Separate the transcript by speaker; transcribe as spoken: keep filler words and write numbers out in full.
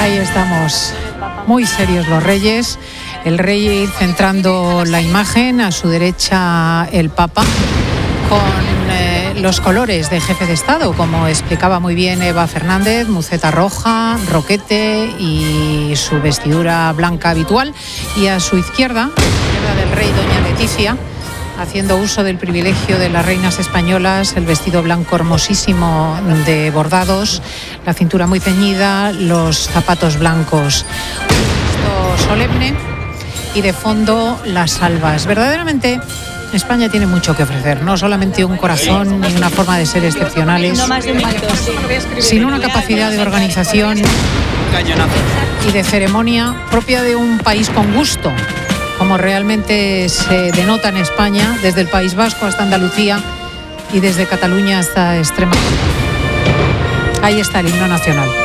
Speaker 1: Ahí estamos, muy serios los reyes. El rey centrando la imagen, a su derecha el Papa, con eh, los colores de jefe de Estado, como explicaba muy bien Eva Fernández, muceta roja, roquete y su vestidura blanca habitual. Y a su izquierda, izquierda del rey, doña Leticia, haciendo uso del privilegio de las reinas españolas, el vestido blanco hermosísimo de bordados, la cintura muy ceñida, los zapatos blancos. Un gesto solemne y de fondo las albas. Verdaderamente España tiene mucho que ofrecer, no solamente un corazón ni una forma de ser excepcionales, sino una capacidad de organización y de ceremonia propia de un país con gusto, como realmente se denota en España, desde el País Vasco hasta Andalucía y desde Cataluña hasta Extremadura. Ahí está el himno nacional.